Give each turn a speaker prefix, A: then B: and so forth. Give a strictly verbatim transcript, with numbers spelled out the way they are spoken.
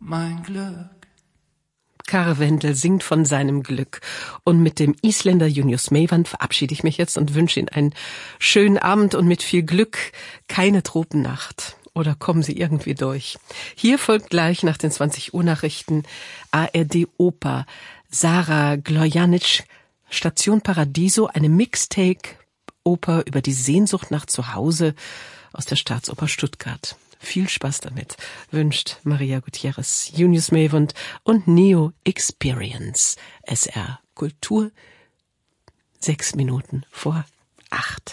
A: mein Glück.
B: Karre Wendel singt von seinem Glück. Und mit dem Isländer Junius Meyvand verabschiede ich mich jetzt und wünsche Ihnen einen schönen Abend und mit viel Glück keine Tropennacht. Oder kommen Sie irgendwie durch. Hier folgt gleich nach den zwanzig Uhr Nachrichten A R D Oper. Sarah Glojanic, Station Paradiso, eine Mixtape-Oper über die Sehnsucht nach Zuhause aus der Staatsoper Stuttgart. Viel Spaß damit wünscht Maria Gutierrez, Junius Meyvand und Neo Experience. S R Kultur, sechs Minuten vor acht.